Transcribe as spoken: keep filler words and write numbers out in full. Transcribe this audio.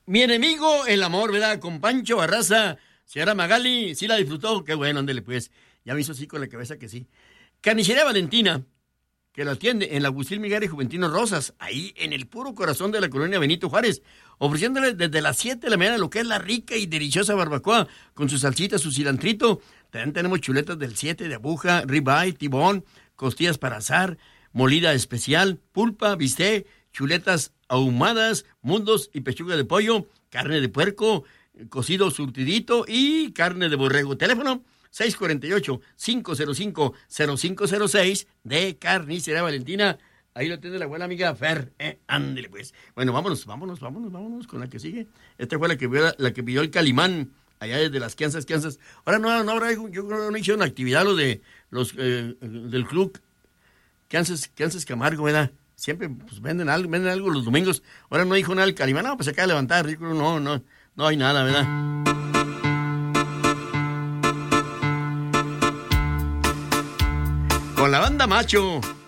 Mi enemigo, el amor, ¿verdad? Con Pancho Barraza. Señora Magali, ¿sí la disfrutó? Qué bueno, ándele pues. Ya me hizo así con la cabeza que sí. Carnicería Valentina, que lo atiende en la Agustín Miguel y Juventino Rosas, ahí en el puro corazón de la colonia Benito Juárez, ofreciéndole desde las siete de la mañana lo que es la rica y deliciosa barbacoa, con su salsita, su cilantrito. También tenemos chuletas del siete de aguja, ribeye, tibón, costillas para asar, molida especial, pulpa, bistec, chuletas ahumadas, mundos y pechuga de pollo, carne de puerco, cocido surtidito y carne de borrego. Teléfono seis cuatro ocho, cinco cero cinco, cero cinco cero seis de Carnicería Valentina. Ahí lo tiene la buena amiga Fer. Eh, ándele pues. Bueno, vámonos, vámonos, vámonos, vámonos con la que sigue. Esta fue la que pidió, la que pidió el Calimán, allá desde las Kansas, Kansas. Ahora no, no habrá, yo creo que no hicieron actividad lo de los eh, del club Kansas, Kansas Camargo, ¿verdad? Siempre pues, venden algo, venden algo los domingos. Ahora no dijo nada el Calimán, no, pues se acaba de levantar, ridículo, no, no, no hay nada, ¿verdad? Con la banda Macho.